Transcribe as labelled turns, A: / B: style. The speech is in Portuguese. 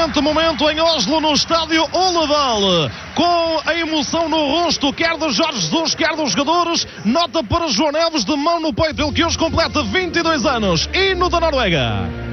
A: emocionante momento em Oslo, no estádio Ullevall, com a emoção no rosto, quer de Jorge Jesus, quer dos jogadores. Nota para João Neves, de mão no peito, ele que hoje completa 22 anos, hino da Noruega.